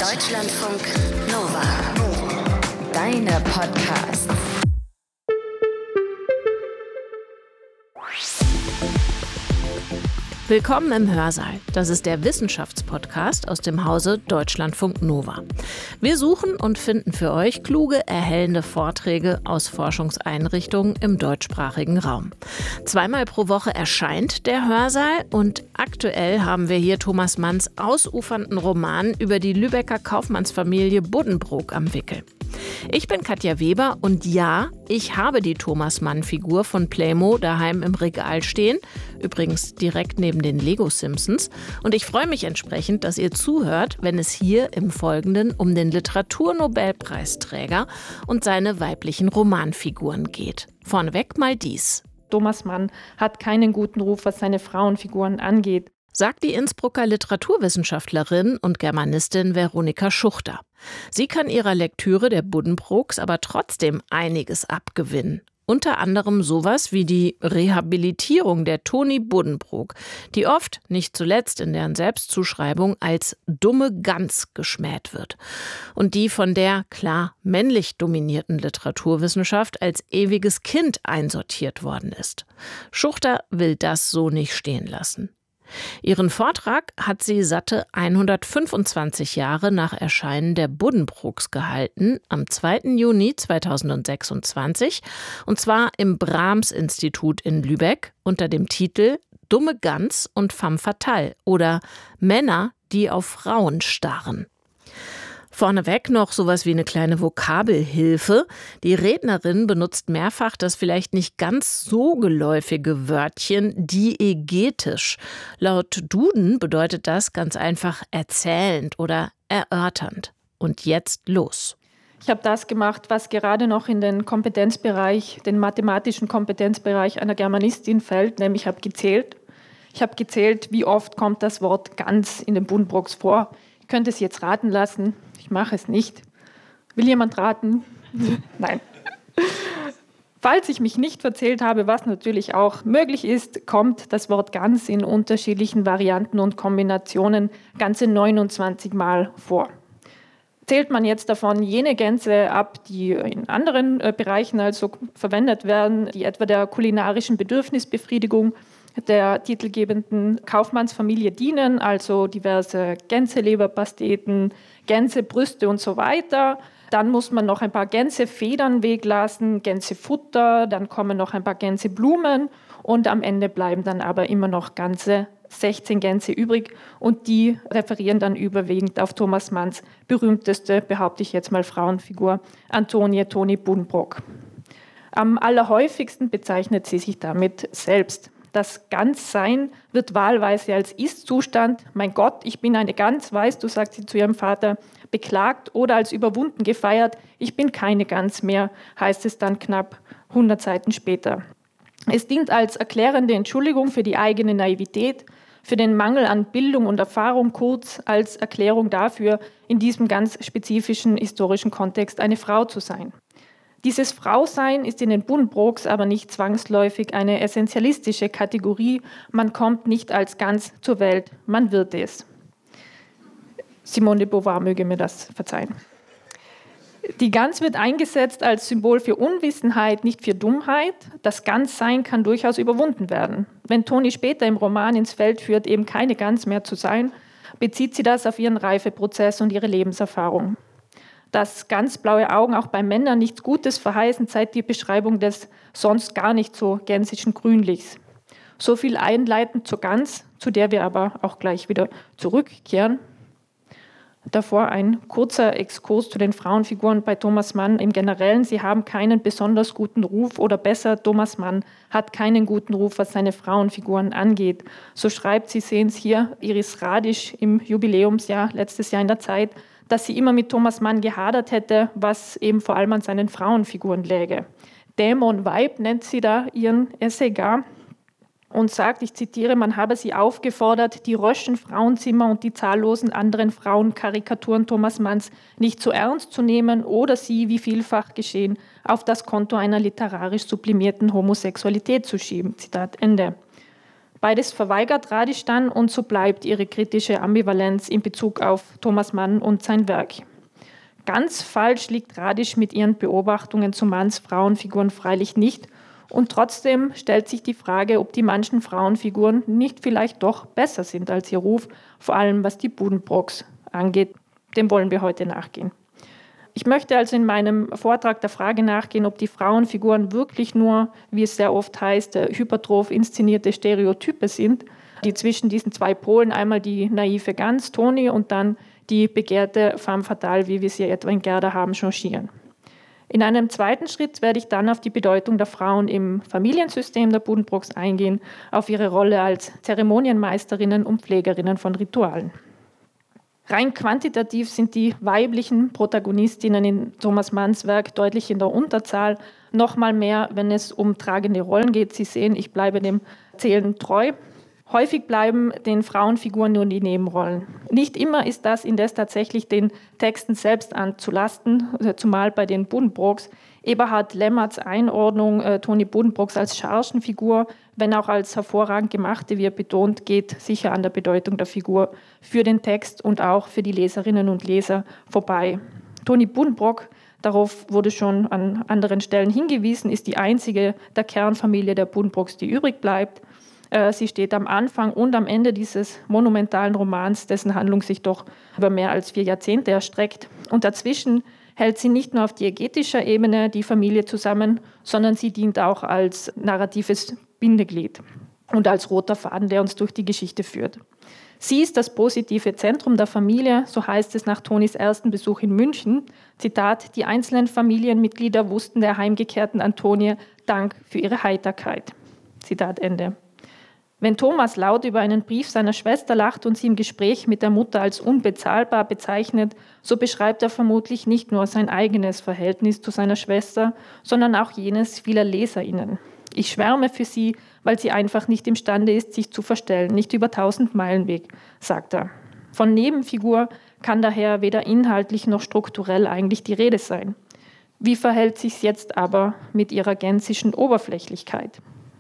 Deutschlandfunk Nova. Deine Podcasts. Willkommen im Hörsaal. Das ist der Wissenschaftspodcast aus dem Hause Deutschlandfunk Nova. Wir suchen und finden für euch kluge, erhellende Vorträge aus Forschungseinrichtungen im deutschsprachigen Raum. 2-mal pro Woche erscheint der Hörsaal und aktuell haben wir hier Thomas Manns ausufernden Roman über die Lübecker Kaufmannsfamilie Buddenbrook am Wickel. Ich bin Katja Weber und ja, ich habe die Thomas-Mann-Figur von Playmo daheim im Regal stehen, übrigens direkt neben den Lego-Simpsons. Und ich freue mich entsprechend, dass ihr zuhört, wenn es hier im Folgenden um den Literaturnobelpreisträger und seine weiblichen Romanfiguren geht. Vorneweg mal dies. Thomas Mann hat keinen guten Ruf, was seine Frauenfiguren angeht, sagt die Innsbrucker Literaturwissenschaftlerin und Germanistin Veronika Schuchter. Sie kann ihrer Lektüre der Buddenbrooks aber trotzdem einiges abgewinnen. Unter anderem sowas wie die Rehabilitierung der Toni Buddenbrook, die oft, nicht zuletzt in deren Selbstzuschreibung, als dumme Gans geschmäht wird. Und die von der, klar, männlich dominierten Literaturwissenschaft als ewiges Kind einsortiert worden ist. Schuchter will das so nicht stehen lassen. Ihren Vortrag hat sie satte 125 Jahre nach Erscheinen der Buddenbrooks gehalten, am 2. Juni 2026, und zwar im Brahms-Institut in Lübeck unter dem Titel »Dumme Gans und Femme fatale« oder »Männer, die auf Frauen starren«. Vorneweg noch sowas wie eine kleine Vokabelhilfe. Die Rednerin benutzt mehrfach das vielleicht nicht ganz so geläufige Wörtchen diegetisch. Laut Duden bedeutet das ganz einfach erzählend oder erörternd. Und jetzt los. Ich habe das gemacht, was gerade noch in den mathematischen Kompetenzbereich einer Germanistin fällt, nämlich ich habe gezählt. Ich habe gezählt, wie oft kommt das Wort Gans in den Buddenbrooks vor. Ich könnte es jetzt raten lassen. Ich mache es nicht. Will jemand raten? Nein. Falls ich mich nicht verzählt habe, was natürlich auch möglich ist, kommt das Wort Gans in unterschiedlichen Varianten und Kombinationen ganze 29 Mal vor. Zählt man jetzt davon jene Gänse ab, die in anderen Bereichen also verwendet werden, die etwa der kulinarischen Bedürfnisbefriedigung der titelgebenden Kaufmannsfamilie dienen, also diverse Gänseleberpasteten, Gänsebrüste und so weiter. Dann muss man noch ein paar Gänsefedern weglassen, Gänsefutter, dann kommen noch ein paar Gänseblumen und am Ende bleiben dann aber immer noch ganze 16 Gänse übrig und die referieren dann überwiegend auf Thomas Manns berühmteste, behaupte ich jetzt mal, Frauenfigur, Antonie Toni Buddenbrook. Am allerhäufigsten bezeichnet sie sich damit selbst. Das Ganssein wird wahlweise als Ist-Zustand, mein Gott, ich bin eine Gans, weißt du, sagt sie zu ihrem Vater, beklagt oder als überwunden gefeiert, ich bin keine Gans mehr, heißt es dann knapp 100 Seiten später. Es dient als erklärende Entschuldigung für die eigene Naivität, für den Mangel an Bildung und Erfahrung, kurz als Erklärung dafür, in diesem ganz spezifischen historischen Kontext eine Frau zu sein. Dieses Frausein ist in den Buddenbrooks aber nicht zwangsläufig eine essentialistische Kategorie. Man kommt nicht als Gans zur Welt, man wird es. Simone de Beauvoir möge mir das verzeihen. Die Gans wird eingesetzt als Symbol für Unwissenheit, nicht für Dummheit. Das Ganssein kann durchaus überwunden werden. Wenn Toni später im Roman ins Feld führt, eben keine Gans mehr zu sein, bezieht sie das auf ihren Reifeprozess und ihre Lebenserfahrung. Dass ganz blaue Augen auch bei Männern nichts Gutes verheißen, zeigt die Beschreibung des sonst gar nicht so gänsischen Grünlichs. So viel einleitend zur Gans, zu der wir aber auch gleich wieder zurückkehren. Davor ein kurzer Exkurs zu den Frauenfiguren bei Thomas Mann im Generellen. Sie haben keinen besonders guten Ruf oder besser, Thomas Mann hat keinen guten Ruf, was seine Frauenfiguren angeht. So schreibt, Sie sehen es hier, Iris Radisch im Jubiläumsjahr, letztes Jahr in der Zeit, dass sie immer mit Thomas Mann gehadert hätte, was eben vor allem an seinen Frauenfiguren läge. Dämon Weib nennt sie da ihren Essay gar und sagt, ich zitiere, man habe sie aufgefordert, die Röschen Frauenzimmer und die zahllosen anderen Frauenkarikaturen Thomas Manns nicht zu ernst zu nehmen oder sie, wie vielfach geschehen, auf das Konto einer literarisch sublimierten Homosexualität zu schieben. Zitat Ende. Beides verweigert Radisch dann und so bleibt ihre kritische Ambivalenz in Bezug auf Thomas Mann und sein Werk. Ganz falsch liegt Radisch mit ihren Beobachtungen zu Manns Frauenfiguren freilich nicht und trotzdem stellt sich die Frage, ob die manchen Frauenfiguren nicht vielleicht doch besser sind als ihr Ruf, vor allem was die Buddenbrooks angeht. Dem wollen wir heute nachgehen. Ich möchte also in meinem Vortrag der Frage nachgehen, ob die Frauenfiguren wirklich nur, wie es sehr oft heißt, hypertroph inszenierte Stereotype sind, die zwischen diesen zwei Polen, einmal die naive Gans, Toni, und dann die begehrte femme fatale, wie wir sie etwa in Gerda haben, changieren. In einem zweiten Schritt werde ich dann auf die Bedeutung der Frauen im Familiensystem der Buddenbrooks eingehen, auf ihre Rolle als Zeremonienmeisterinnen und Pflegerinnen von Ritualen. Rein quantitativ sind die weiblichen Protagonistinnen in Thomas Manns Werk deutlich in der Unterzahl. Nochmal mehr, wenn es um tragende Rollen geht. Sie sehen, ich bleibe dem Zählen treu. Häufig bleiben den Frauenfiguren nur die Nebenrollen. Nicht immer ist das indes tatsächlich den Texten selbst anzulasten, zumal bei den Buddenbrooks. Eberhard Lemmerts Einordnung Toni Buddenbrooks als Chargenfigur, wenn auch als hervorragend gemachte, wie er betont, geht sicher an der Bedeutung der Figur für den Text und auch für die Leserinnen und Leser vorbei. Toni Buddenbrook, darauf wurde schon an anderen Stellen hingewiesen, ist die einzige der Kernfamilie der Buddenbrooks, die übrig bleibt. Sie steht am Anfang und am Ende dieses monumentalen Romans, dessen Handlung sich doch über mehr als 4 Jahrzehnte erstreckt. Und dazwischen hält sie nicht nur auf diegetischer Ebene die Familie zusammen, sondern sie dient auch als narratives Bindeglied und als roter Faden, der uns durch die Geschichte führt. Sie ist das positive Zentrum der Familie, so heißt es nach Tonis ersten Besuch in München. Zitat: Die einzelnen Familienmitglieder wussten der heimgekehrten Antonie Dank für ihre Heiterkeit. Zitat Ende. Wenn Thomas laut über einen Brief seiner Schwester lacht und sie im Gespräch mit der Mutter als unbezahlbar bezeichnet, so beschreibt er vermutlich nicht nur sein eigenes Verhältnis zu seiner Schwester, sondern auch jenes vieler LeserInnen. Ich schwärme für sie, weil sie einfach nicht imstande ist, sich zu verstellen, nicht über 1000 Meilen Weg, sagt er. Von Nebenfigur kann daher weder inhaltlich noch strukturell eigentlich die Rede sein. Wie verhält sich's jetzt aber mit ihrer gänzischen Oberflächlichkeit?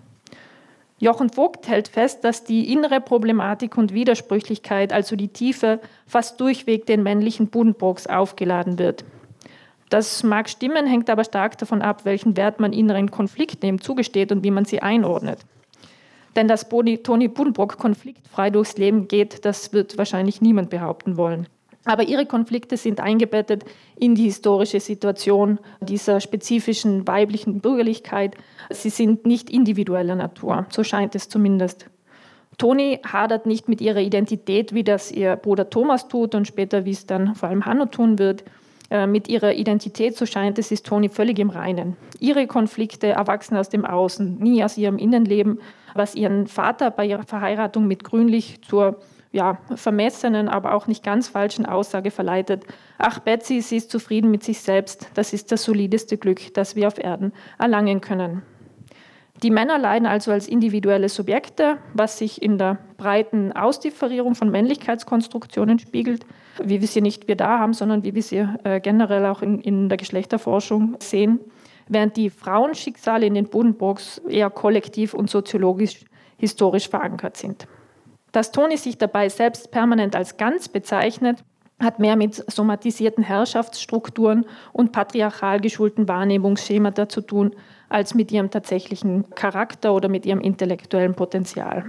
Jochen Vogt hält fest, dass die innere Problematik und Widersprüchlichkeit, also die Tiefe, fast durchweg den männlichen Buddenbrooks aufgeladen wird. Das mag stimmen, hängt aber stark davon ab, welchen Wert man inneren Konflikten eben zugesteht und wie man sie einordnet. Denn dass Toni Buddenbrook konfliktfrei durchs Leben geht, das wird wahrscheinlich niemand behaupten wollen. Aber ihre Konflikte sind eingebettet in die historische Situation dieser spezifischen weiblichen Bürgerlichkeit. Sie sind nicht individueller Natur, so scheint es zumindest. Toni hadert nicht mit ihrer Identität, wie das ihr Bruder Thomas tut und später, wie es dann vor allem Hanno tun wird. Mit ihrer Identität, so scheint es, ist Toni völlig im Reinen. Ihre Konflikte erwachsen aus dem Außen, nie aus ihrem Innenleben, was ihren Vater bei ihrer Verheiratung mit Grünlich zur vermessenen, aber auch nicht ganz falschen Aussage verleitet: Ach Betsy, sie ist zufrieden mit sich selbst, das ist das solideste Glück, das wir auf Erden erlangen können. Die Männer leiden also als individuelle Subjekte, was sich in der breiten Ausdifferierung von Männlichkeitskonstruktionen spiegelt, wie wir sie nicht wir da haben, sondern wie wir sie generell auch in der Geschlechterforschung sehen, während die Frauenschicksale in den Buddenbrooks eher kollektiv und soziologisch historisch verankert sind. Dass Toni sich dabei selbst permanent als ganz bezeichnet, hat mehr mit somatisierten Herrschaftsstrukturen und patriarchal geschulten Wahrnehmungsschemata zu tun, als mit ihrem tatsächlichen Charakter oder mit ihrem intellektuellen Potenzial.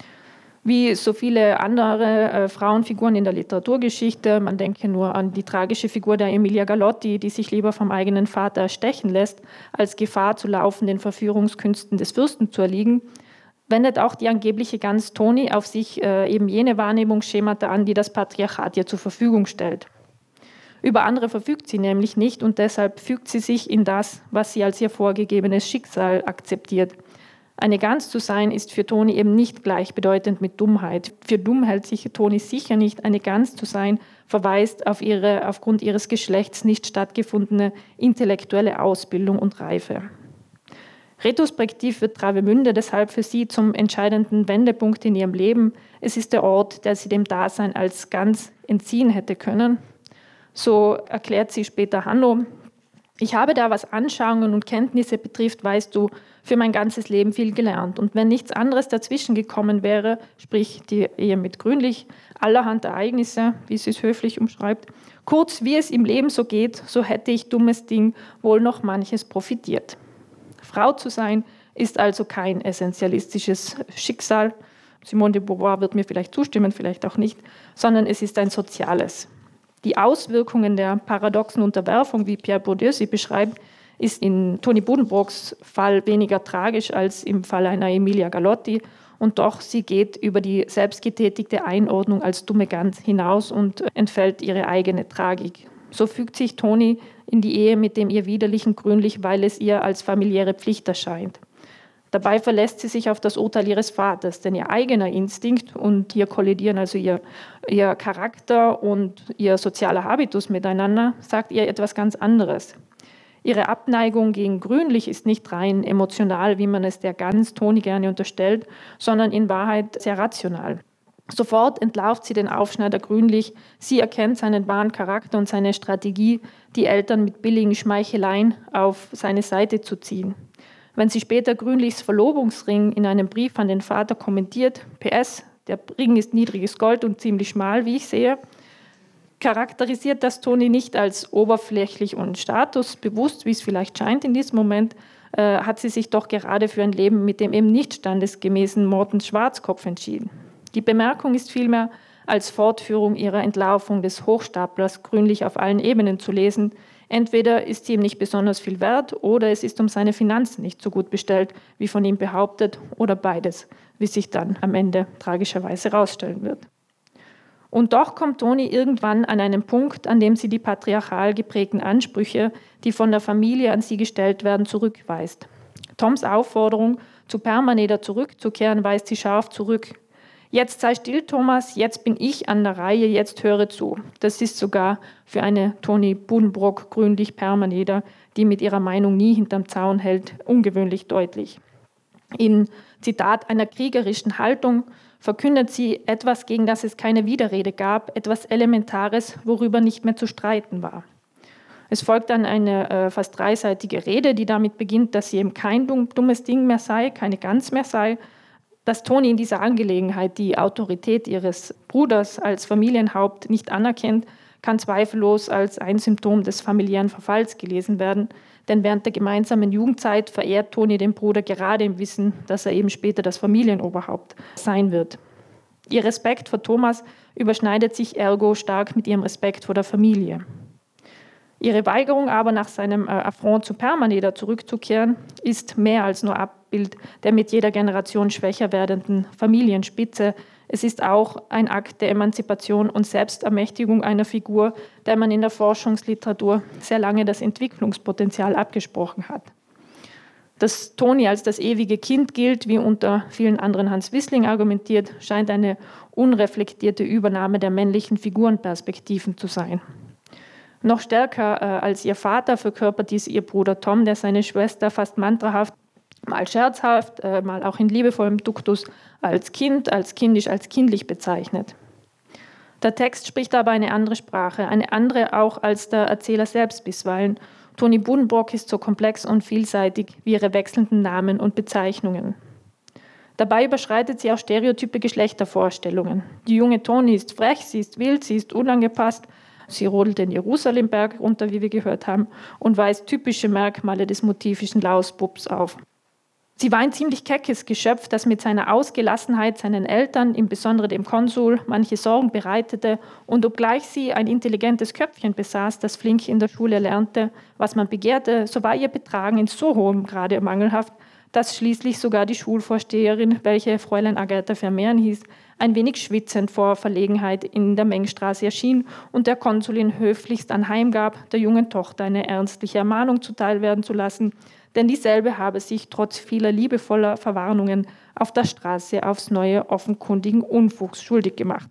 Wie so viele andere Frauenfiguren in der Literaturgeschichte, man denke nur an die tragische Figur der Emilia Galotti, die sich lieber vom eigenen Vater erstechen lässt, als Gefahr zu laufen, den Verführungskünsten des Fürsten zu erliegen, wendet auch die angebliche Gans Toni auf sich eben jene Wahrnehmungsschemata an, die das Patriarchat ihr zur Verfügung stellt. Über andere verfügt sie nämlich nicht und deshalb fügt sie sich in das, was sie als ihr vorgegebenes Schicksal akzeptiert. Eine Gans zu sein ist für Toni eben nicht gleichbedeutend mit Dummheit. Für dumm hält sich Toni sicher nicht. Eine Gans zu sein verweist auf ihre aufgrund ihres Geschlechts nicht stattgefundene intellektuelle Ausbildung und Reife. Retrospektiv wird Travemünde deshalb für sie zum entscheidenden Wendepunkt in ihrem Leben. Es ist der Ort, der sie dem Dasein als Gans entziehen hätte können. So erklärt sie später Hanno: Ich habe da, was Anschauungen und Kenntnisse betrifft, weißt du, für mein ganzes Leben viel gelernt. Und wenn nichts anderes dazwischen gekommen wäre, sprich die Ehe mit Grünlich, allerhand Ereignisse, wie sie es höflich umschreibt, kurz wie es im Leben so geht, so hätte ich, dummes Ding, wohl noch manches profitiert. Frau zu sein ist also kein essentialistisches Schicksal, Simone de Beauvoir wird mir vielleicht zustimmen, vielleicht auch nicht, sondern es ist ein soziales. Die Auswirkungen der paradoxen Unterwerfung, wie Pierre Bourdieu sie beschreibt, ist in Toni Buddenbrooks Fall weniger tragisch als im Fall einer Emilia Galotti. Und doch, sie geht über die selbstgetätigte Einordnung als dumme Gans hinaus und entfällt ihre eigene Tragik. So fügt sich Toni in die Ehe mit dem ihr widerlichen Grünlich, weil es ihr als familiäre Pflicht erscheint. Dabei verlässt sie sich auf das Urteil ihres Vaters, denn ihr eigener Instinkt und hier kollidieren also ihr Charakter und ihr sozialer Habitus miteinander, sagt ihr etwas ganz anderes. Ihre Abneigung gegen Grünlich ist nicht rein emotional, wie man es der Gans Toni gerne unterstellt, sondern in Wahrheit sehr rational. Sofort entlarvt sie den Aufschneider Grünlich, sie erkennt seinen wahren Charakter und seine Strategie, die Eltern mit billigen Schmeicheleien auf seine Seite zu ziehen. Wenn sie später Grünlichs Verlobungsring in einem Brief an den Vater kommentiert, PS, der Ring ist niedriges Gold und ziemlich schmal, wie ich sehe, charakterisiert das Toni nicht als oberflächlich und statusbewusst, wie es vielleicht scheint in diesem Moment, hat sie sich doch gerade für ein Leben mit dem eben nicht standesgemäßen Morten Schwarzkopf entschieden. Die Bemerkung ist vielmehr als Fortführung ihrer Entlarvung des Hochstaplers Grünlich auf allen Ebenen zu lesen. Entweder ist sie ihm nicht besonders viel wert oder es ist um seine Finanzen nicht so gut bestellt, wie von ihm behauptet, oder beides, wie sich dann am Ende tragischerweise herausstellen wird. Und doch kommt Toni irgendwann an einen Punkt, an dem sie die patriarchal geprägten Ansprüche, die von der Familie an sie gestellt werden, zurückweist. Toms Aufforderung, zu Permaneder zurückzukehren, weist sie scharf zurück. Jetzt sei still, Thomas, jetzt bin ich an der Reihe, jetzt höre zu. Das ist sogar für eine Toni Buddenbrook Grünlich Permaneder, die mit ihrer Meinung nie hinterm Zaun hält, ungewöhnlich deutlich. In, Zitat, einer kriegerischen Haltung verkündet sie etwas, gegen das es keine Widerrede gab, etwas Elementares, worüber nicht mehr zu streiten war. Es folgt dann eine fast dreiseitige Rede, die damit beginnt, dass sie eben kein dummes Ding mehr sei, keine Gans mehr sei, dass Toni in dieser Angelegenheit die Autorität ihres Bruders als Familienhaupt nicht anerkennt, kann zweifellos als ein Symptom des familiären Verfalls gelesen werden, denn während der gemeinsamen Jugendzeit verehrt Toni den Bruder gerade im Wissen, dass er eben später das Familienoberhaupt sein wird. Ihr Respekt vor Thomas überschneidet sich ergo stark mit ihrem Respekt vor der Familie. Ihre Weigerung aber, nach seinem Affront zu Permaneder zurückzukehren, ist mehr als nur Abbild der mit jeder Generation schwächer werdenden Familienspitze. Es ist auch ein Akt der Emanzipation und Selbstermächtigung einer Figur, der man in der Forschungsliteratur sehr lange das Entwicklungspotenzial abgesprochen hat. Dass Toni als das ewige Kind gilt, wie unter vielen anderen Hans Wissling argumentiert, scheint eine unreflektierte Übernahme der männlichen Figurenperspektiven zu sein. Noch stärker als ihr Vater verkörpert dies ihr Bruder Tom, der seine Schwester fast mantrahaft, mal scherzhaft, mal auch in liebevollem Duktus als Kind, als kindisch, als kindlich bezeichnet. Der Text spricht aber eine andere Sprache, eine andere auch als der Erzähler selbst bisweilen. Toni Buddenbrook ist so komplex und vielseitig wie ihre wechselnden Namen und Bezeichnungen. Dabei überschreitet sie auch stereotype Geschlechtervorstellungen. Die junge Toni ist frech, sie ist wild, sie ist unangepasst. Sie rodelt den Jerusalemberg runter, wie wir gehört haben, und weist typische Merkmale des motivischen Lausbubs auf. Sie war ein ziemlich keckes Geschöpf, das mit seiner Ausgelassenheit seinen Eltern, im Besonderen dem Konsul, manche Sorgen bereitete und obgleich sie ein intelligentes Köpfchen besaß, das flink in der Schule lernte, was man begehrte, so war ihr Betragen in so hohem Grade mangelhaft, dass schließlich sogar die Schulvorsteherin, welche Fräulein Agatha Vermehren hieß, ein wenig schwitzend vor Verlegenheit in der Mengstraße erschien und der Konsulin höflichst anheimgab, der jungen Tochter eine ernstliche Ermahnung zuteil werden zu lassen, denn dieselbe habe sich trotz vieler liebevoller Verwarnungen auf der Straße aufs Neue offenkundigen Unfugs schuldig gemacht.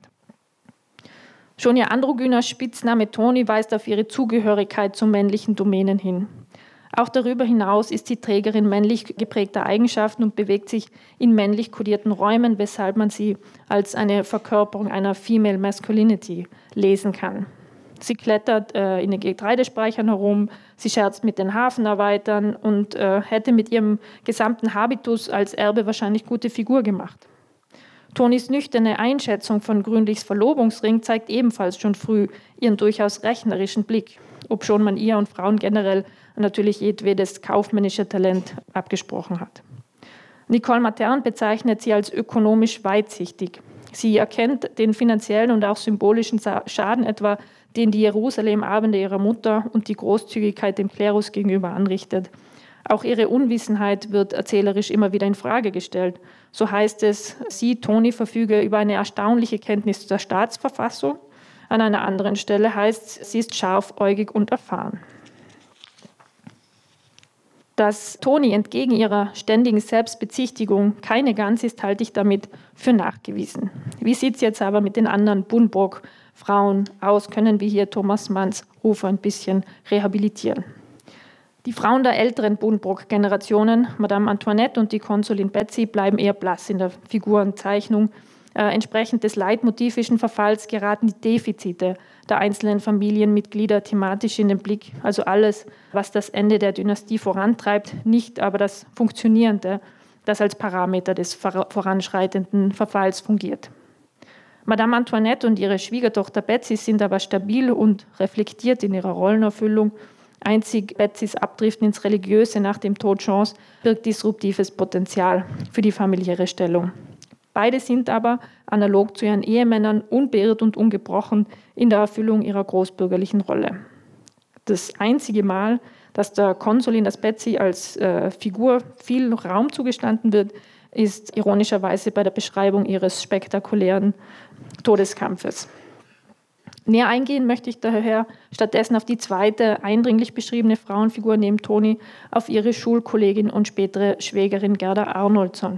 Schon ihr androgyner Spitzname Toni weist auf ihre Zugehörigkeit zu männlichen Domänen hin. Auch darüber hinaus ist sie Trägerin männlich geprägter Eigenschaften und bewegt sich in männlich kodierten Räumen, weshalb man sie als eine Verkörperung einer Female Masculinity lesen kann. Sie klettert in den Getreidespeichern herum, sie scherzt mit den Hafenarbeitern und hätte mit ihrem gesamten Habitus als Erbe wahrscheinlich gute Figur gemacht. Tonis nüchterne Einschätzung von Grünlichs Verlobungsring zeigt ebenfalls schon früh ihren durchaus rechnerischen Blick, obschon man ihr und Frauen generell natürlich jedwedes kaufmännische Talent abgesprochen hat. Nicole Matern bezeichnet sie als ökonomisch weitsichtig. Sie erkennt den finanziellen und auch symbolischen Schaden etwa, den die Jerusalem-Abende ihrer Mutter und die Großzügigkeit dem Klerus gegenüber anrichtet. Auch ihre Unwissenheit wird erzählerisch immer wieder in Frage gestellt. So heißt es, sie, Toni, verfüge über eine erstaunliche Kenntnis der Staatsverfassung. An einer anderen Stelle heißt es, sie ist scharfäugig und erfahren. Dass Toni entgegen ihrer ständigen Selbstbezichtigung keine Gans ist, halte ich damit für nachgewiesen. Wie sieht es jetzt aber mit den anderen Buddenbrook-Frauen aus? Können wir hier Thomas Manns Ruf ein bisschen rehabilitieren? Die Frauen der älteren Buddenbrook-Generationen, Madame Antoinette und die Konsulin Betsy, bleiben eher blass in der Figurenzeichnung. Entsprechend des leitmotivischen Verfalls geraten die Defizite der einzelnen Familienmitglieder thematisch in den Blick. Also alles, was das Ende der Dynastie vorantreibt, nicht aber das Funktionierende, das als Parameter des voranschreitenden Verfalls fungiert. Madame Antoinette und ihre Schwiegertochter Betsy sind aber stabil und reflektiert in ihrer Rollenerfüllung. Einzig Betsys Abdriften ins Religiöse nach dem Tod Jeans birgt disruptives Potenzial für die familiäre Stellung. Beide sind aber, analog zu ihren Ehemännern, unbeirrt und ungebrochen in der Erfüllung ihrer großbürgerlichen Rolle. Das einzige Mal, dass der Konsulin, das Betsy als Figur viel Raum zugestanden wird, ist ironischerweise bei der Beschreibung ihres spektakulären Todeskampfes. Näher eingehen möchte ich daher stattdessen auf die zweite eindringlich beschriebene Frauenfigur neben Toni, auf ihre Schulkollegin und spätere Schwägerin Gerda Arnoldson.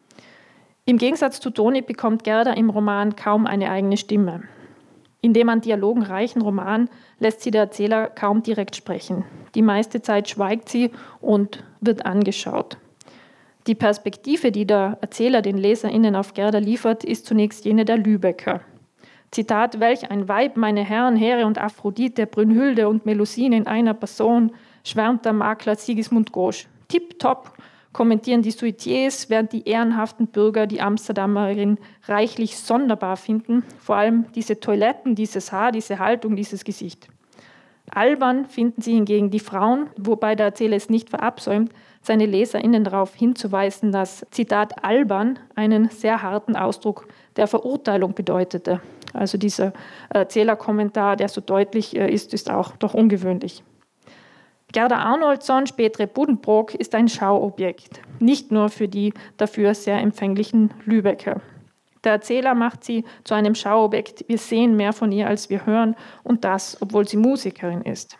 Im Gegensatz zu Toni bekommt Gerda im Roman kaum eine eigene Stimme. In dem an Dialogen reichen Roman lässt sie der Erzähler kaum direkt sprechen. Die meiste Zeit schweigt sie und wird angeschaut. Die Perspektive, die der Erzähler den LeserInnen auf Gerda liefert, ist zunächst jene der Lübecker. Zitat: Welch ein Weib, meine Herren, Here und Aphrodite, Brünnhilde und Melusine in einer Person, schwärmt der Makler Sigismund Gosch. Tipptopp kommentieren die Suitiers, während die ehrenhaften Bürger die Amsterdamerin reichlich sonderbar finden. Vor allem diese Toiletten, dieses Haar, diese Haltung, dieses Gesicht. Albern finden sie hingegen die Frauen, wobei der Erzähler es nicht verabsäumt, seine LeserInnen darauf hinzuweisen, dass, Zitat, albern einen sehr harten Ausdruck der Verurteilung bedeutete. Also dieser Erzählerkommentar, der so deutlich ist auch doch ungewöhnlich. Gerda Arnoldson, spätere Buddenbrook, ist ein Schauobjekt, nicht nur für die dafür sehr empfänglichen Lübecker. Der Erzähler macht sie zu einem Schauobjekt. Wir sehen mehr von ihr, als wir hören, und das, obwohl sie Musikerin ist.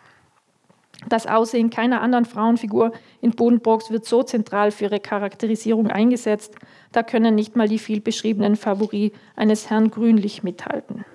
Das Aussehen keiner anderen Frauenfigur in Buddenbrooks wird so zentral für ihre Charakterisierung eingesetzt, da können nicht mal die viel beschriebenen Favoris eines Herrn Grünlich mithalten.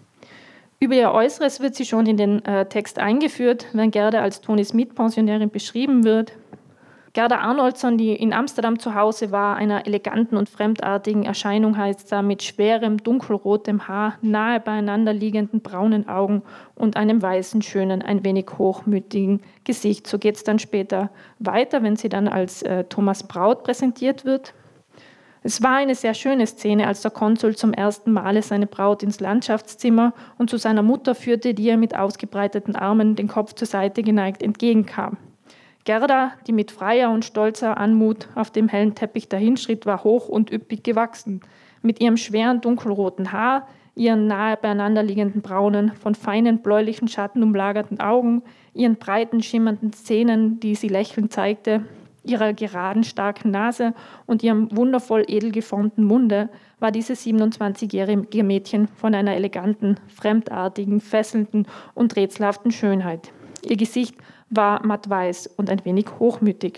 Über ihr Äußeres wird sie schon in den Text eingeführt, wenn Gerda als Tonis Mitpensionärin beschrieben wird. Gerda Arnoldson, die in Amsterdam zu Hause war, einer eleganten und fremdartigen Erscheinung heißt da, mit schwerem, dunkelrotem Haar, nahe beieinander liegenden braunen Augen und einem weißen, schönen, ein wenig hochmütigen Gesicht. So geht es dann später weiter, wenn sie dann als Thomas Braut präsentiert wird. Es war eine sehr schöne Szene, als der Konsul zum ersten Male seine Braut ins Landschaftszimmer und zu seiner Mutter führte, die ihr mit ausgebreiteten Armen, den Kopf zur Seite geneigt, entgegenkam. Gerda, die mit freier und stolzer Anmut auf dem hellen Teppich dahinschritt, war hoch und üppig gewachsen. Mit ihrem schweren dunkelroten Haar, ihren nahe beieinander liegenden braunen, von feinen bläulichen Schatten umlagerten Augen, ihren breiten, schimmernden Zähnen, die sie lächelnd zeigte, ihrer geraden, starken Nase und ihrem wundervoll edel geformten Munde war dieses 27-jährige Mädchen von einer eleganten, fremdartigen, fesselnden und rätselhaften Schönheit. Ihr Gesicht war mattweiß und ein wenig hochmütig.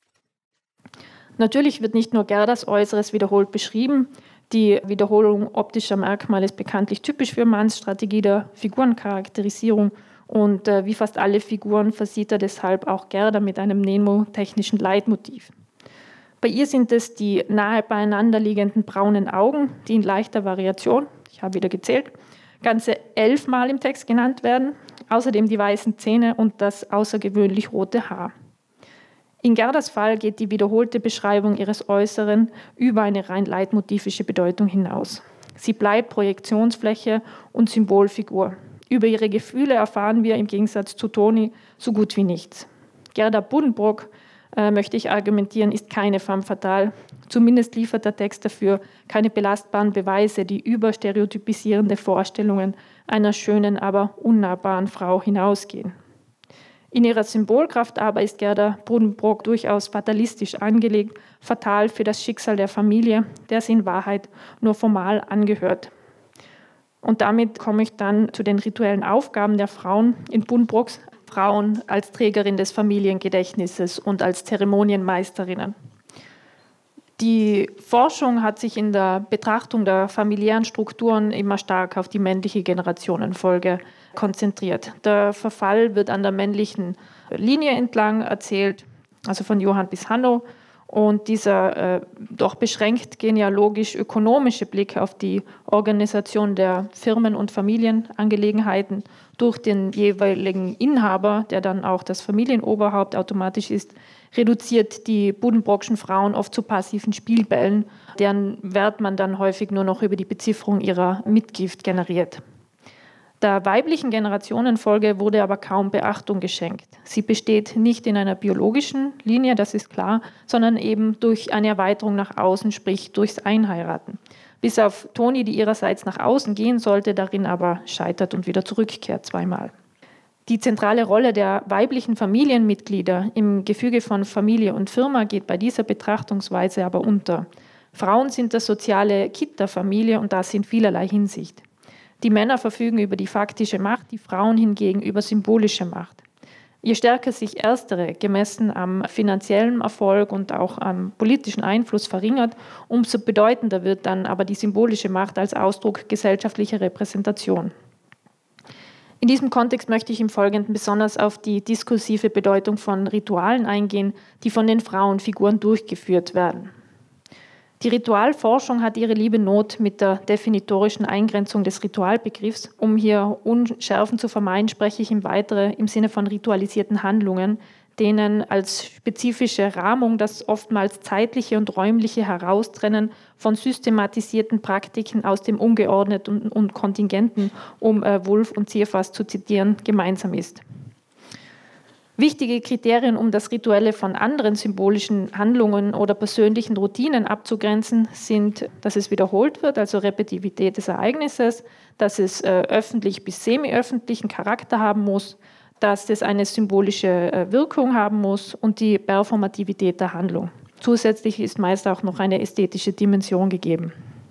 Natürlich wird nicht nur Gerdas Äußeres wiederholt beschrieben. Die Wiederholung optischer Merkmale ist bekanntlich typisch für Manns Strategie der Figurencharakterisierung. Und wie fast alle Figuren versieht er deshalb auch Gerda mit einem nemotechnischen Leitmotiv. Bei ihr sind es die nahe beieinander liegenden braunen Augen, die in leichter Variation, ich habe wieder gezählt, ganze 11 Mal im Text genannt werden, außerdem die weißen Zähne und das außergewöhnlich rote Haar. In Gerdas Fall geht die wiederholte Beschreibung ihres Äußeren über eine rein leitmotivische Bedeutung hinaus. Sie bleibt Projektionsfläche und Symbolfigur. Über ihre Gefühle erfahren wir im Gegensatz zu Toni so gut wie nichts. Gerda Buddenbrook, möchte ich argumentieren, ist keine femme fatale. Zumindest liefert der Text dafür keine belastbaren Beweise, die über stereotypisierende Vorstellungen einer schönen, aber unnahbaren Frau hinausgehen. In ihrer Symbolkraft aber ist Gerda Buddenbrook durchaus fatalistisch angelegt, fatal für das Schicksal der Familie, der sie in Wahrheit nur formal angehört. Und damit komme ich dann zu den rituellen Aufgaben der Frauen in Buddenbrooks. Frauen als Trägerin des Familiengedächtnisses und als Zeremonienmeisterinnen. Die Forschung hat sich in der Betrachtung der familiären Strukturen immer stark auf die männliche Generationenfolge konzentriert. Der Verfall wird an der männlichen Linie entlang erzählt, also von Johann bis Hanno. Und dieser doch beschränkt genealogisch-ökonomische Blick auf die Organisation der Firmen- und Familienangelegenheiten durch den jeweiligen Inhaber, der dann auch das Familienoberhaupt automatisch ist, reduziert die Buddenbrookschen Frauen oft zu passiven Spielbällen, deren Wert man dann häufig nur noch über die Bezifferung ihrer Mitgift generiert. Der weiblichen Generationenfolge wurde aber kaum Beachtung geschenkt. Sie besteht nicht in einer biologischen Linie, das ist klar, sondern eben durch eine Erweiterung nach außen, sprich durchs Einheiraten. Bis auf Toni, die ihrerseits nach außen gehen sollte, darin aber scheitert und wieder zurückkehrt zweimal. Die zentrale Rolle der weiblichen Familienmitglieder im Gefüge von Familie und Firma geht bei dieser Betrachtungsweise aber unter. Frauen sind das soziale Kit der Familie und das in vielerlei Hinsicht. Die Männer verfügen über die faktische Macht, die Frauen hingegen über symbolische Macht. Je stärker sich erstere, gemessen am finanziellen Erfolg und auch am politischen Einfluss verringert, umso bedeutender wird dann aber die symbolische Macht als Ausdruck gesellschaftlicher Repräsentation. In diesem Kontext möchte ich im Folgenden besonders auf die diskursive Bedeutung von Ritualen eingehen, die von den Frauenfiguren durchgeführt werden. Die Ritualforschung hat ihre liebe Not mit der definitorischen Eingrenzung des Ritualbegriffs. Um hier Unschärfen zu vermeiden, spreche ich im Weiteren im Sinne von ritualisierten Handlungen, denen als spezifische Rahmung das oftmals zeitliche und räumliche Heraustrennen von systematisierten Praktiken aus dem Ungeordneten und Kontingenten, um Wulff und Zierfass zu zitieren, gemeinsam ist. Wichtige Kriterien, um das Rituelle von anderen symbolischen Handlungen oder persönlichen Routinen abzugrenzen, sind, dass es wiederholt wird, also Repetitivität des Ereignisses, dass es öffentlich bis semi-öffentlichen Charakter haben muss, dass es eine symbolische Wirkung haben muss und die Performativität der Handlung. Zusätzlich ist meist auch noch eine ästhetische Dimension gegeben.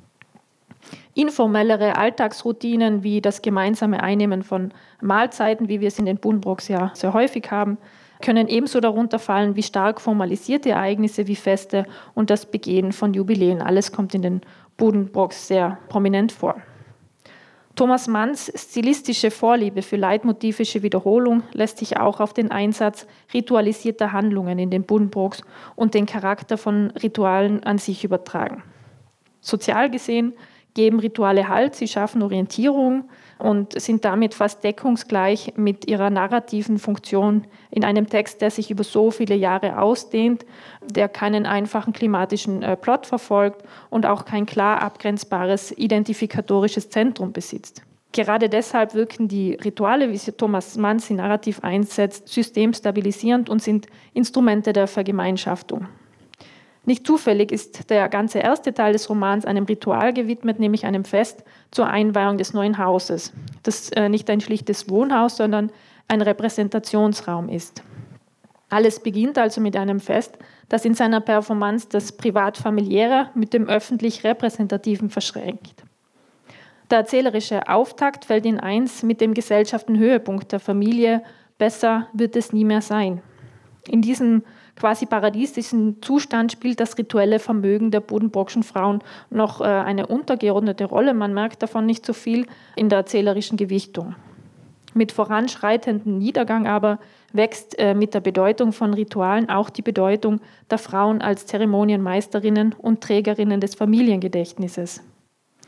Informellere Alltagsroutinen wie das gemeinsame Einnehmen von Mahlzeiten, wie wir es in den Buddenbrooks ja sehr häufig haben, können ebenso darunter fallen wie stark formalisierte Ereignisse wie Feste und das Begehen von Jubiläen. Alles kommt in den Buddenbrooks sehr prominent vor. Thomas Manns stilistische Vorliebe für leitmotivische Wiederholung lässt sich auch auf den Einsatz ritualisierter Handlungen in den Buddenbrooks und den Charakter von Ritualen an sich übertragen. Sozial gesehen geben Rituale Halt, sie schaffen Orientierung und sind damit fast deckungsgleich mit ihrer narrativen Funktion in einem Text, der sich über so viele Jahre ausdehnt, der keinen einfachen klimatischen Plot verfolgt und auch kein klar abgrenzbares identifikatorisches Zentrum besitzt. Gerade deshalb wirken die Rituale, wie sie Thomas Mann sie narrativ einsetzt, systemstabilisierend und sind Instrumente der Vergemeinschaftung. Nicht zufällig ist der ganze erste Teil des Romans einem Ritual gewidmet, nämlich einem Fest zur Einweihung des neuen Hauses, das nicht ein schlichtes Wohnhaus, sondern ein Repräsentationsraum ist. Alles beginnt also mit einem Fest, das in seiner Performance das Privat-Familiäre mit dem öffentlich-Repräsentativen verschränkt. Der erzählerische Auftakt fällt in eins mit dem Gesellschaftenhöhepunkt der Familie, besser wird es nie mehr sein. In diesem quasi paradiesischen Zustand spielt das rituelle Vermögen der Buddenbrookschen Frauen noch eine untergeordnete Rolle. Man merkt davon nicht so viel in der erzählerischen Gewichtung. Mit voranschreitendem Niedergang aber wächst mit der Bedeutung von Ritualen auch die Bedeutung der Frauen als Zeremonienmeisterinnen und Trägerinnen des Familiengedächtnisses.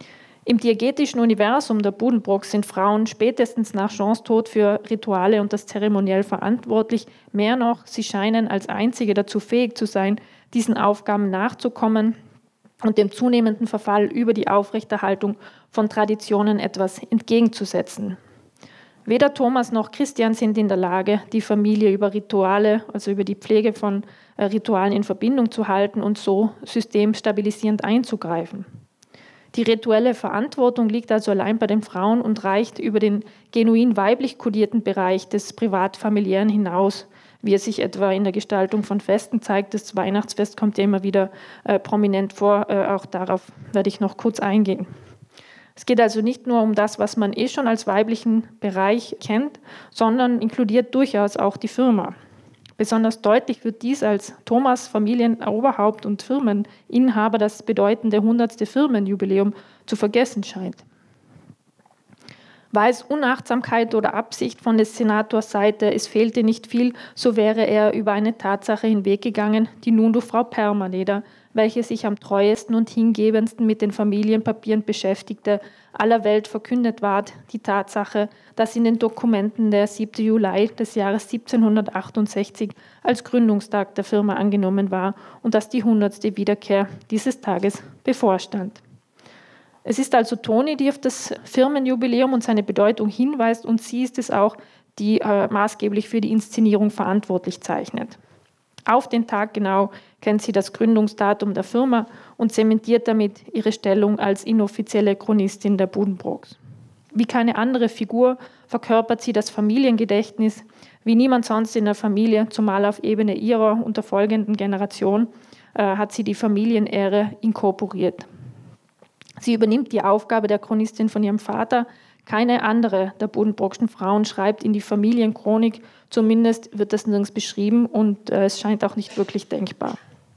Im diegetischen Universum der Buddenbrooks sind Frauen spätestens nach Jeans Tod für Rituale und das Zeremoniell verantwortlich. Mehr noch, sie scheinen als einzige dazu fähig zu sein, diesen Aufgaben nachzukommen und dem zunehmenden Verfall über die Aufrechterhaltung von Traditionen etwas entgegenzusetzen. Weder Thomas noch Christian sind in der Lage, die Familie über Rituale, also über die Pflege von Ritualen in Verbindung zu halten und so systemstabilisierend einzugreifen. Die rituelle Verantwortung liegt also allein bei den Frauen und reicht über den genuin weiblich kodierten Bereich des Privatfamiliären hinaus, wie es sich etwa in der Gestaltung von Festen zeigt. Das Weihnachtsfest kommt ja immer wieder prominent vor, auch darauf werde ich noch kurz eingehen. Es geht also nicht nur um das, was man schon als weiblichen Bereich kennt, sondern inkludiert durchaus auch die Firma. Besonders deutlich wird dies, als Thomas Familienoberhaupt und Firmeninhaber das bedeutende 100. Firmenjubiläum zu vergessen scheint. War es Unachtsamkeit oder Absicht von des Senators Seite, es fehlte nicht viel, so wäre er über eine Tatsache hinweggegangen, die nun durch Frau Permaleder, welche sich am treuesten und hingebendsten mit den Familienpapieren beschäftigte, aller Welt verkündet ward, die Tatsache, dass in den Dokumenten der 7. Juli des Jahres 1768 als Gründungstag der Firma angenommen war und dass die 100. Wiederkehr dieses Tages bevorstand. Es ist also Toni, die auf das Firmenjubiläum und seine Bedeutung hinweist, und sie ist es auch, die maßgeblich für die Inszenierung verantwortlich zeichnet. Auf den Tag genau kennt sie das Gründungsdatum der Firma und zementiert damit ihre Stellung als inoffizielle Chronistin der Buddenbrooks. Wie keine andere Figur verkörpert sie das Familiengedächtnis, wie niemand sonst in der Familie, zumal auf Ebene ihrer und der folgenden Generation, hat sie die Familienehre inkorporiert. Sie übernimmt die Aufgabe der Chronistin von ihrem Vater. Keine andere der Buddenbrookschen Frauen schreibt in die Familienchronik, zumindest wird das nirgends beschrieben und es scheint auch nicht wirklich denkbar.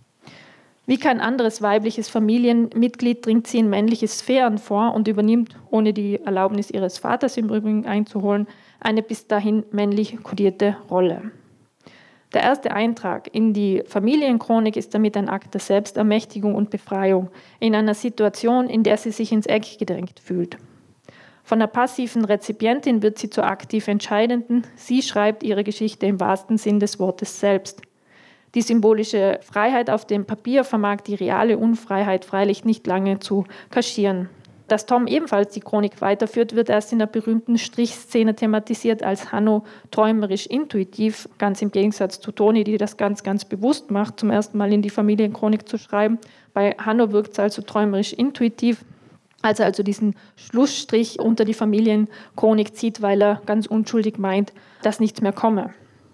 Wie kein anderes weibliches Familienmitglied dringt sie in männliche Sphären vor und übernimmt, ohne die Erlaubnis ihres Vaters im Übrigen einzuholen, eine bis dahin männlich kodierte Rolle. Der erste Eintrag in die Familienchronik ist damit ein Akt der Selbstermächtigung und Befreiung in einer Situation, in der sie sich ins Eck gedrängt fühlt. Von der passiven Rezipientin wird sie zur aktiv Entscheidenden. Sie schreibt ihre Geschichte im wahrsten Sinn des Wortes selbst. Die symbolische Freiheit auf dem Papier vermag die reale Unfreiheit freilich nicht lange zu kaschieren. Dass Tom ebenfalls die Chronik weiterführt, wird erst in der berühmten Strichszene thematisiert, als Hanno träumerisch intuitiv, ganz im Gegensatz zu Toni, die das ganz, ganz bewusst macht, zum ersten Mal in die Familienchronik zu schreiben. Bei Hanno wirkt es also träumerisch intuitiv, als er also diesen Schlussstrich unter die Familienchronik zieht, weil er ganz unschuldig meint, dass nichts mehr komme.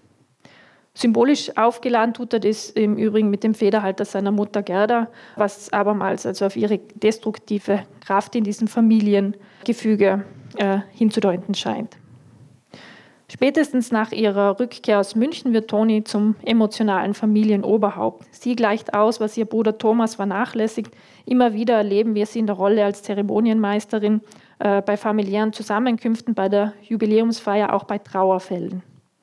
Symbolisch aufgeladen tut er das im Übrigen mit dem Federhalter seiner Mutter Gerda, was abermals also auf ihre destruktive Kraft in diesem Familiengefüge hinzudeuten scheint. Spätestens nach ihrer Rückkehr aus München wird Toni zum emotionalen Familienoberhaupt. Sie gleicht aus, was ihr Bruder Thomas vernachlässigt. Immer wieder erleben wir sie in der Rolle als Zeremonienmeisterin bei familiären Zusammenkünften, bei der Jubiläumsfeier, auch bei Trauerfällen.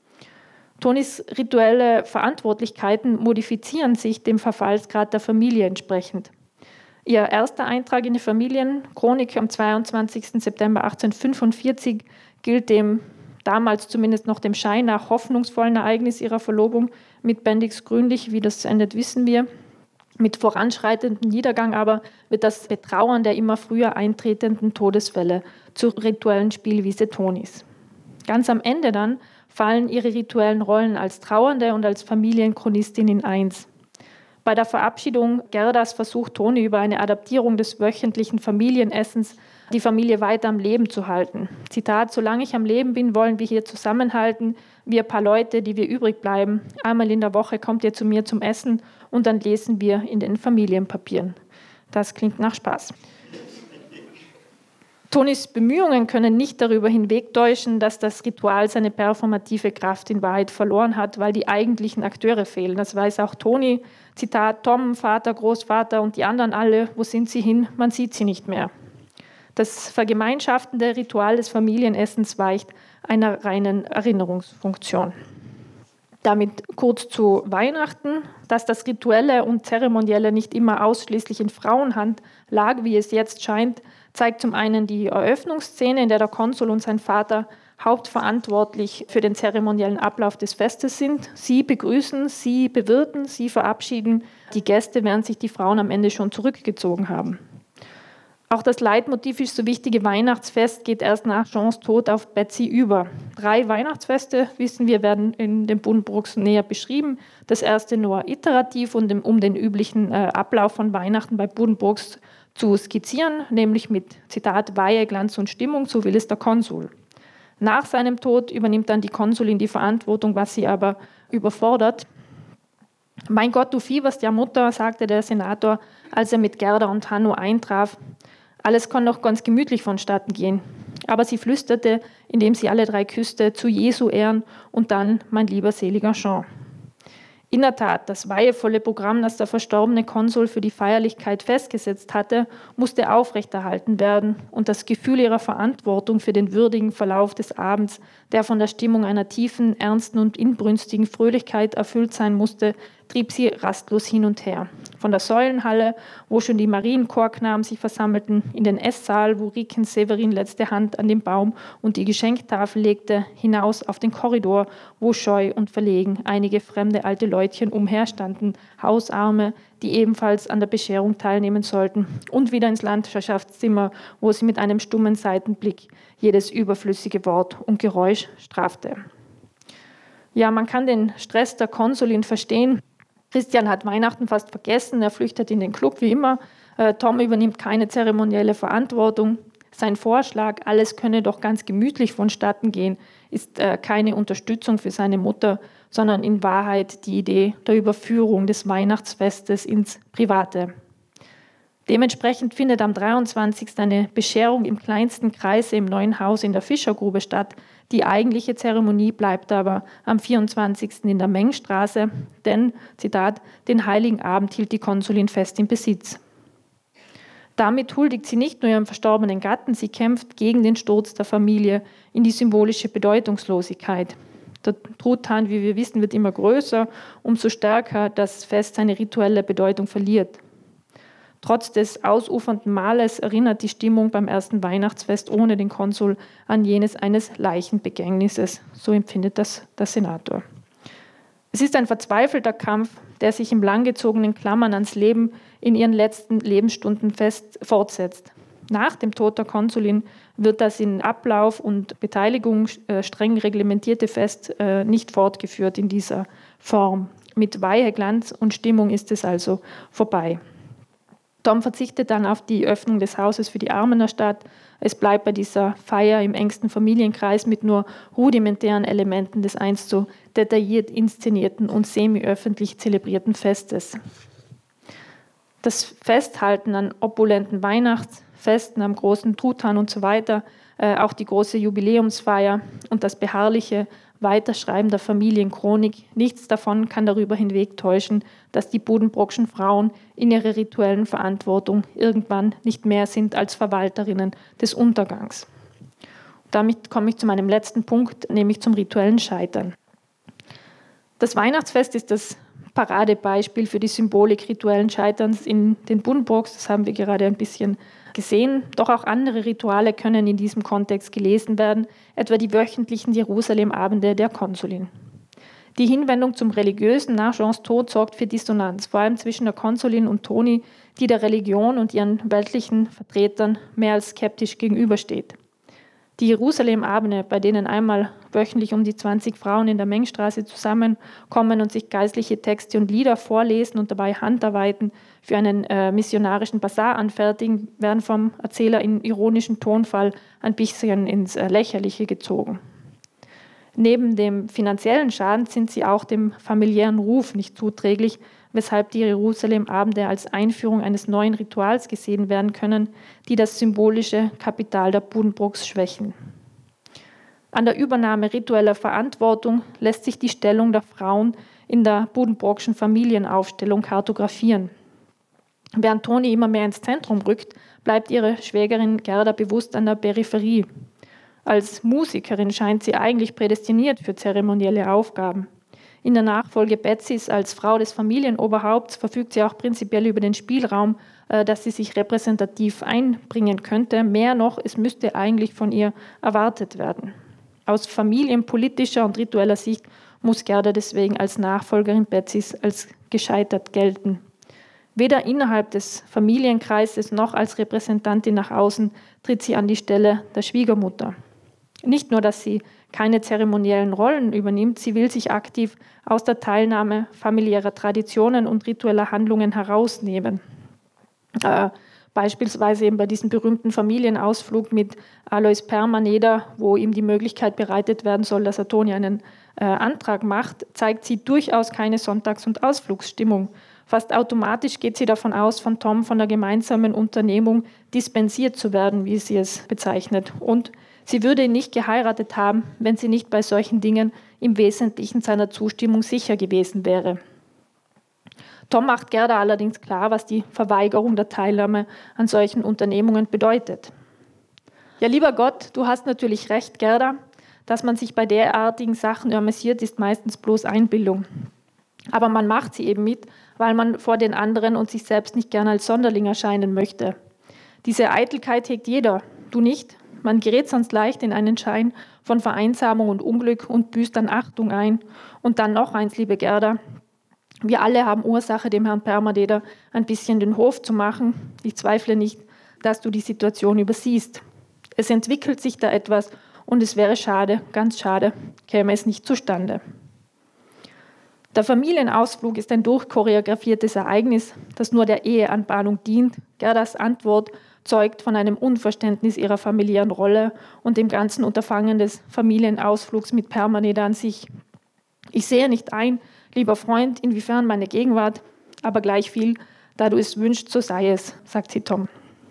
Tonis rituelle Verantwortlichkeiten modifizieren sich dem Verfallsgrad der Familie entsprechend. Ihr erster Eintrag in die Familienchronik am 22. September 1845 gilt dem damals zumindest noch dem Schein nach hoffnungsvollen Ereignis ihrer Verlobung mit Bendix Grünlich. Wie das endet, wissen wir. Mit voranschreitendem Niedergang aber wird das Betrauern der immer früher eintretenden Todesfälle zur rituellen Spielwiese Tonis. Ganz am Ende dann fallen ihre rituellen Rollen als Trauernde und als Familienchronistin in eins. Bei der Verabschiedung Gerdas versucht Toni über eine Adaptierung des wöchentlichen Familienessens die Familie weiter am Leben zu halten. Zitat: Solange ich am Leben bin, wollen wir hier zusammenhalten, wir paar Leute, die wir übrig bleiben. Einmal in der Woche kommt ihr zu mir zum Essen und dann lesen wir in den Familienpapieren. Das klingt nach Spaß. Tonis Bemühungen können nicht darüber hinwegtäuschen, dass das Ritual seine performative Kraft in Wahrheit verloren hat, weil die eigentlichen Akteure fehlen. Das weiß auch Toni. Zitat: Tom, Vater, Großvater und die anderen alle, wo sind sie hin? Man sieht sie nicht mehr. Das vergemeinschaftende Ritual des Familienessens weicht einer reinen Erinnerungsfunktion. Damit kurz zu Weihnachten, dass das Rituelle und Zeremonielle nicht immer ausschließlich in Frauenhand lag, wie es jetzt scheint, zeigt zum einen die Eröffnungsszene, in der der Konsul und sein Vater hauptverantwortlich für den zeremoniellen Ablauf des Festes sind. Sie begrüßen, sie bewirten, sie verabschieden die Gäste, während sich die Frauen am Ende schon zurückgezogen haben. Auch das leitmotivisch so wichtige Weihnachtsfest geht erst nach Jeans Tod auf Betsy über. 3 Weihnachtsfeste, wissen wir, werden in den Buddenbrooks näher beschrieben. Das erste nur iterativ und um den üblichen Ablauf von Weihnachten bei Buddenbrooks zu skizzieren, nämlich mit, Zitat, Weihe, Glanz und Stimmung, so will es der Konsul. Nach seinem Tod übernimmt dann die Konsulin die Verantwortung, was sie aber überfordert. Mein Gott, du fieberst ja, Mutter, sagte der Senator, als er mit Gerda und Hanno eintraf. Alles kann noch ganz gemütlich vonstatten gehen. Aber sie flüsterte, indem sie alle 3 küsste, zu Jesu Ehren und dann, mein lieber seliger Jean. In der Tat, das weihevolle Programm, das der verstorbene Konsul für die Feierlichkeit festgesetzt hatte, musste aufrechterhalten werden und das Gefühl ihrer Verantwortung für den würdigen Verlauf des Abends, der von der Stimmung einer tiefen, ernsten und inbrünstigen Fröhlichkeit erfüllt sein musste, trieb sie rastlos hin und her. Von der Säulenhalle, wo schon die Marienchorknaben sich versammelten, in den Esssaal, wo Riken Severin letzte Hand an den Baum und die Geschenktafel legte, hinaus auf den Korridor, wo scheu und verlegen einige fremde alte Leutchen umherstanden, Hausarme, die ebenfalls an der Bescherung teilnehmen sollten, und wieder ins Landschaftszimmer, wo sie mit einem stummen Seitenblick jedes überflüssige Wort und Geräusch strafte. Ja, man kann den Stress der Konsulin verstehen. Christian hat Weihnachten fast vergessen, er flüchtet in den Club wie immer. Tom übernimmt keine zeremonielle Verantwortung. Sein Vorschlag, alles könne doch ganz gemütlich vonstatten gehen, ist keine Unterstützung für seine Mutter, sondern in Wahrheit die Idee der Überführung des Weihnachtsfestes ins Private. Dementsprechend findet am 23. eine Bescherung im kleinsten Kreise im neuen Haus in der Fischergrube statt. Die eigentliche Zeremonie bleibt aber am 24. in der Mengstraße, denn, Zitat, den Heiligen Abend hielt die Konsulin fest im Besitz. Damit huldigt sie nicht nur ihrem verstorbenen Gatten, sie kämpft gegen den Sturz der Familie in die symbolische Bedeutungslosigkeit. Der Truthahn, wie wir wissen, wird immer größer, umso stärker das Fest seine rituelle Bedeutung verliert. Trotz des ausufernden Mahles erinnert die Stimmung beim ersten Weihnachtsfest ohne den Konsul an jenes eines Leichenbegängnisses. So empfindet das der Senator. Es ist ein verzweifelter Kampf, der sich im langgezogenen Klammern ans Leben in ihren letzten Lebensstunden fortsetzt. Nach dem Tod der Konsulin wird das in Ablauf und Beteiligung streng reglementierte Fest nicht fortgeführt in dieser Form. Mit Weihe, Glanz und Stimmung ist es also vorbei. Tom verzichtet dann auf die Öffnung des Hauses für die Armen der Stadt. Es bleibt bei dieser Feier im engsten Familienkreis mit nur rudimentären Elementen des einst so detailliert inszenierten und semi-öffentlich zelebrierten Festes. Das Festhalten an opulenten Weihnachtsfesten, am großen Truthahn und so weiter, auch die große Jubiläumsfeier und das beharrliche Weiterschreiben der Familienchronik, nichts davon kann darüber hinwegtäuschen, dass die Buddenbrookschen Frauen in ihrer rituellen Verantwortung irgendwann nicht mehr sind als Verwalterinnen des Untergangs. Damit komme ich zu meinem letzten Punkt, nämlich zum rituellen Scheitern. Das Weihnachtsfest ist das Paradebeispiel für die Symbolik rituellen Scheiterns in den Buddenbrooks, das haben wir gerade ein bisschen gesehen. Doch auch andere Rituale können in diesem Kontext gelesen werden, etwa die wöchentlichen Jerusalem-Abende der Konsulin. Die Hinwendung zum Religiösen nach Jeans Tod sorgt für Dissonanz, vor allem zwischen der Konsulin und Toni, die der Religion und ihren weltlichen Vertretern mehr als skeptisch gegenübersteht. Die Jerusalem-Abende, bei denen einmal wöchentlich um die 20 Frauen in der Mengstraße zusammenkommen und sich geistliche Texte und Lieder vorlesen und dabei Handarbeiten für einen missionarischen Basar anfertigen, werden vom Erzähler in ironischem Tonfall ein bisschen ins Lächerliche gezogen. Neben dem finanziellen Schaden sind sie auch dem familiären Ruf nicht zuträglich, weshalb die Jerusalem-Abende als Einführung eines neuen Rituals gesehen werden können, die das symbolische Kapital der Buddenbrooks schwächen. An der Übernahme ritueller Verantwortung lässt sich die Stellung der Frauen in der Buddenbrookschen Familienaufstellung kartografieren. Während Toni immer mehr ins Zentrum rückt, bleibt ihre Schwägerin Gerda bewusst an der Peripherie. Als Musikerin scheint sie eigentlich prädestiniert für zeremonielle Aufgaben. In der Nachfolge Betsys als Frau des Familienoberhaupts verfügt sie auch prinzipiell über den Spielraum, dass sie sich repräsentativ einbringen könnte. Mehr noch, es müsste eigentlich von ihr erwartet werden. Aus familienpolitischer und ritueller Sicht muss Gerda deswegen als Nachfolgerin Betsys als gescheitert gelten. Weder innerhalb des Familienkreises noch als Repräsentantin nach außen tritt sie an die Stelle der Schwiegermutter. Nicht nur, dass sie keine zeremoniellen Rollen übernimmt, sie will sich aktiv aus der Teilnahme familiärer Traditionen und ritueller Handlungen herausnehmen. Beispielsweise eben bei diesem berühmten Familienausflug mit Alois Permaneder, wo ihm die Möglichkeit bereitet werden soll, dass Toni einen Antrag macht, zeigt sie durchaus keine Sonntags- und Ausflugsstimmung. Fast automatisch geht sie davon aus, von Tom von der gemeinsamen Unternehmung dispensiert zu werden, wie sie es bezeichnet. Und sie würde ihn nicht geheiratet haben, wenn sie nicht bei solchen Dingen im Wesentlichen seiner Zustimmung sicher gewesen wäre. Tom macht Gerda allerdings klar, was die Verweigerung der Teilnahme an solchen Unternehmungen bedeutet. Ja, lieber Gott, du hast natürlich recht, Gerda, dass man sich bei derartigen Sachen amüsiert, ist meistens bloß Einbildung. Aber man macht sie eben mit, weil man vor den anderen und sich selbst nicht gern als Sonderling erscheinen möchte. Diese Eitelkeit hegt jeder, du nicht. Man gerät sonst leicht in einen Schein von Vereinsamung und Unglück und büßt an Achtung ein. Und dann noch eins, liebe Gerda. Wir alle haben Ursache, dem Herrn Permadeder ein bisschen den Hof zu machen. Ich zweifle nicht, dass du die Situation übersiehst. Es entwickelt sich da etwas und es wäre schade, ganz schade, käme es nicht zustande. Der Familienausflug ist ein durchchoreografiertes Ereignis, das nur der Eheanbahnung dient. Gerdas Antwort zeugt von einem Unverständnis ihrer familiären Rolle und dem ganzen Unterfangen des Familienausflugs mit Permaneder an sich. Ich sehe nicht ein, lieber Freund, inwiefern meine Gegenwart, aber gleich viel, da du es wünschst, so sei es, sagt sie Tom.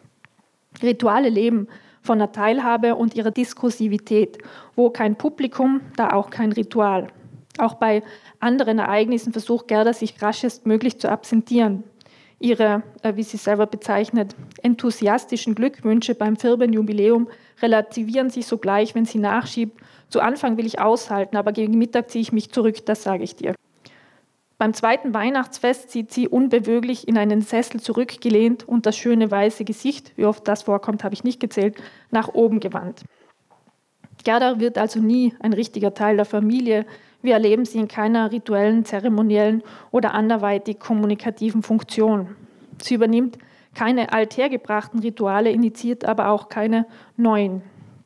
Rituale leben von der Teilhabe und ihrer Diskursivität. Wo kein Publikum, da auch kein Ritual. Auch bei anderen Ereignissen versucht Gerda, sich raschestmöglich zu absentieren. Ihre, wie sie selber bezeichnet, enthusiastischen Glückwünsche beim Firbenjubiläum relativieren sich sogleich, wenn sie nachschiebt. Zu Anfang will ich aushalten, aber gegen Mittag ziehe ich mich zurück, das sage ich dir. Beim zweiten Weihnachtsfest sieht sie unbeweglich in einen Sessel zurückgelehnt und das schöne weiße Gesicht, wie oft das vorkommt, habe ich nicht gezählt, nach oben gewandt. Gerda wird also nie ein richtiger Teil der Familie. Wir erleben sie in keiner rituellen, zeremoniellen oder anderweitig kommunikativen Funktion. Sie übernimmt keine althergebrachten Rituale, initiiert aber auch keine neuen.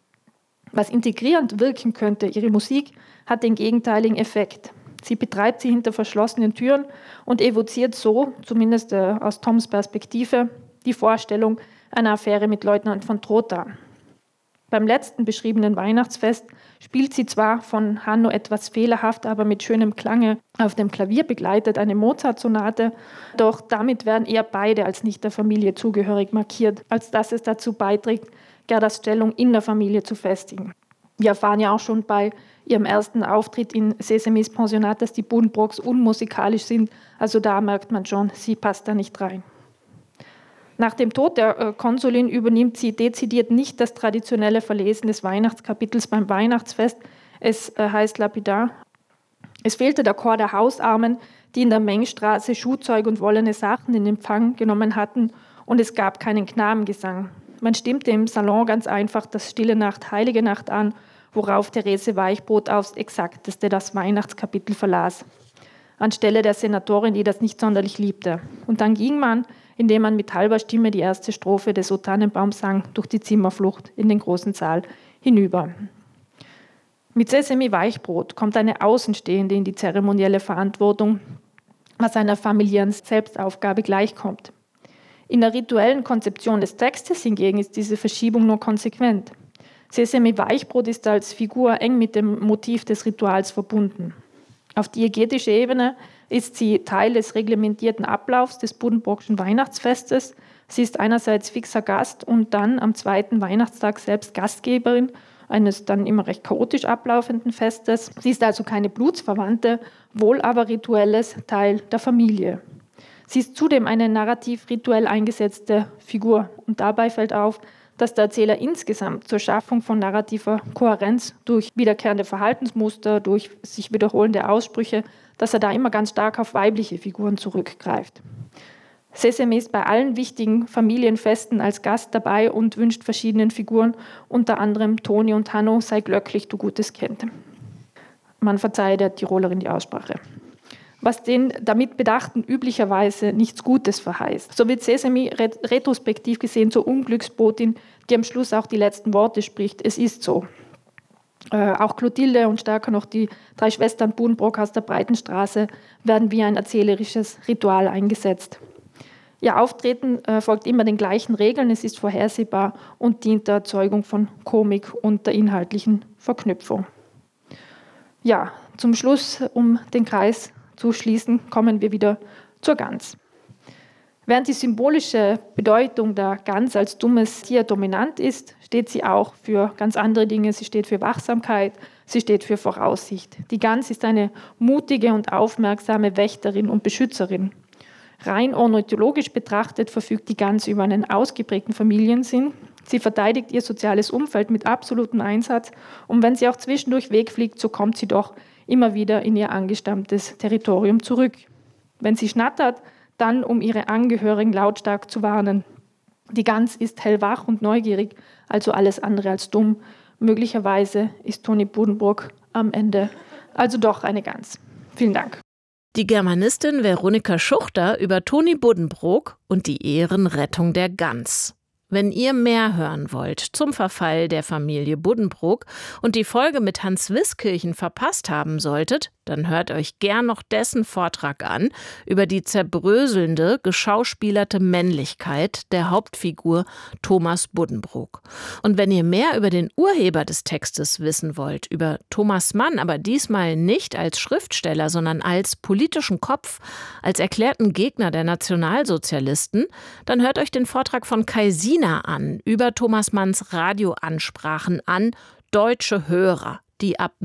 Was integrierend wirken könnte, ihre Musik hat den gegenteiligen Effekt. Sie betreibt sie hinter verschlossenen Türen und evoziert so, zumindest aus Toms Perspektive, die Vorstellung einer Affäre mit Leutnant von Trotha. Beim letzten beschriebenen Weihnachtsfest spielt sie zwar von Hanno etwas fehlerhaft, aber mit schönem Klange auf dem Klavier begleitet eine Mozart-Sonate, doch damit werden eher beide als nicht der Familie zugehörig markiert, als dass es dazu beiträgt, Gerdas Stellung in der Familie zu festigen. Wir erfahren ja auch schon bei ihrem ersten Auftritt in Sesemis Pensionat, dass die Buddenbrooks unmusikalisch sind, also da merkt man schon, sie passt da nicht rein. Nach dem Tod der Konsulin übernimmt sie dezidiert nicht das traditionelle Verlesen des Weihnachtskapitels beim Weihnachtsfest. Es heißt lapidar: Es fehlte der Chor der Hausarmen, die in der Mengstraße Schuhzeug und wollene Sachen in Empfang genommen hatten, und es gab keinen Knabengesang. Man stimmte im Salon ganz einfach das Stille Nacht, Heilige Nacht an, worauf Therese Weichbrot aufs Exakteste das Weihnachtskapitel verlas, anstelle der Senatorin, die das nicht sonderlich liebte. Und dann ging man, indem man mit halber Stimme die erste Strophe des O Tannenbaum sang, durch die Zimmerflucht in den großen Saal hinüber. Mit Sesemi Weichbrot kommt eine Außenstehende in die zeremonielle Verantwortung, was einer familiären Selbstaufgabe gleichkommt. In der rituellen Konzeption des Textes hingegen ist diese Verschiebung nur konsequent. Sesemi Weichbrot ist als Figur eng mit dem Motiv des Rituals verbunden. Auf diegetischer Ebene ist sie Teil des reglementierten Ablaufs des Buddenbrookschen Weihnachtsfestes. Sie ist einerseits fixer Gast und dann am zweiten Weihnachtstag selbst Gastgeberin eines dann immer recht chaotisch ablaufenden Festes. Sie ist also keine Blutsverwandte, wohl aber rituelles Teil der Familie. Sie ist zudem eine narrativ rituell eingesetzte Figur und dabei fällt auf, dass der Erzähler insgesamt zur Schaffung von narrativer Kohärenz durch wiederkehrende Verhaltensmuster, durch sich wiederholende Aussprüche, dass er da immer ganz stark auf weibliche Figuren zurückgreift. Sesame ist bei allen wichtigen Familienfesten als Gast dabei und wünscht verschiedenen Figuren, unter anderem Toni und Hanno, sei glücklich, du gutes Kind. Man verzeihe der Tirolerin die Aussprache. Was den damit Bedachten üblicherweise nichts Gutes verheißt. So wird Sesame retrospektiv gesehen zur Unglücksbotin, die am Schluss auch die letzten Worte spricht. Es ist so. Auch Clotilde und stärker noch die 3 Schwestern Buddenbrook aus der Breitenstraße werden wie ein erzählerisches Ritual eingesetzt. Ihr Auftreten folgt immer den gleichen Regeln, es ist vorhersehbar und dient der Erzeugung von Komik und der inhaltlichen Verknüpfung. Ja, zum Schluss, um den Kreis zu schließen, kommen wir wieder zur Gans. Während die symbolische Bedeutung der Gans als dummes Tier dominant ist, steht sie auch für ganz andere Dinge. Sie steht für Wachsamkeit, sie steht für Voraussicht. Die Gans ist eine mutige und aufmerksame Wächterin und Beschützerin. Rein ornithologisch betrachtet verfügt die Gans über einen ausgeprägten Familiensinn. Sie verteidigt ihr soziales Umfeld mit absolutem Einsatz und wenn sie auch zwischendurch wegfliegt, so kommt sie doch immer wieder in ihr angestammtes Territorium zurück. Wenn sie schnattert, dann um ihre Angehörigen lautstark zu warnen. Die Gans ist hellwach und neugierig, also alles andere als dumm. Möglicherweise ist Toni Buddenbrook am Ende also doch eine Gans. Vielen Dank. Die Germanistin Veronika Schuchter über Toni Buddenbrook und die Ehrenrettung der Gans. Wenn ihr mehr hören wollt zum Verfall der Familie Buddenbrook und die Folge mit Hans Wiskirchen verpasst haben solltet, dann hört euch gern noch dessen Vortrag an über die zerbröselnde, geschauspielerte Männlichkeit der Hauptfigur Thomas Buddenbrook. Und wenn ihr mehr über den Urheber des Textes wissen wollt, über Thomas Mann, aber diesmal nicht als Schriftsteller, sondern als politischen Kopf, als erklärten Gegner der Nationalsozialisten, dann hört euch den Vortrag von Kai Sina an über Thomas Manns Radioansprachen an deutsche Hörer, die ab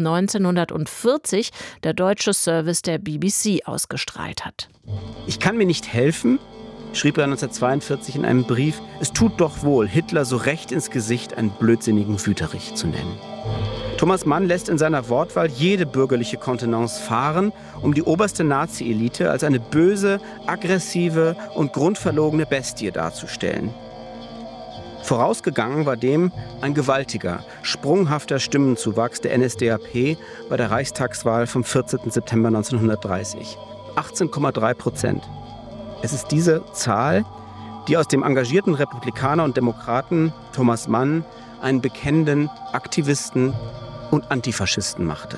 1940 der deutsche Service der BBC ausgestrahlt hat. Ich kann mir nicht helfen, schrieb er 1942 in einem Brief, es tut doch wohl, Hitler so recht ins Gesicht einen blödsinnigen Wüterich zu nennen. Thomas Mann lässt in seiner Wortwahl jede bürgerliche Kontenance fahren, um die oberste Nazi-Elite als eine böse, aggressive und grundverlogene Bestie darzustellen. Vorausgegangen war dem ein gewaltiger, sprunghafter Stimmenzuwachs der NSDAP bei der Reichstagswahl vom 14. September 1930. 18,3%. Es ist diese Zahl, die aus dem engagierten Republikaner und Demokraten Thomas Mann einen bekennenden Aktivisten und Antifaschisten machte.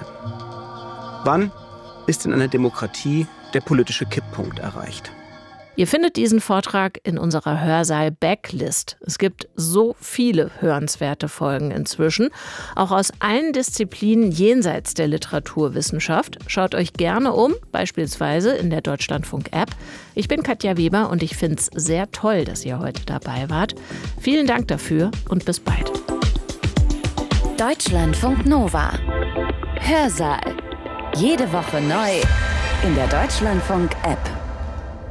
Wann ist in einer Demokratie der politische Kipppunkt erreicht? Ihr findet diesen Vortrag in unserer Hörsaal-Backlist. Es gibt so viele hörenswerte Folgen inzwischen, auch aus allen Disziplinen jenseits der Literaturwissenschaft. Schaut euch gerne um, beispielsweise in der Deutschlandfunk-App. Ich bin Katja Weber und ich finde es sehr toll, dass ihr heute dabei wart. Vielen Dank dafür und bis bald. Deutschlandfunk Nova. Hörsaal. Jede Woche neu in der Deutschlandfunk-App.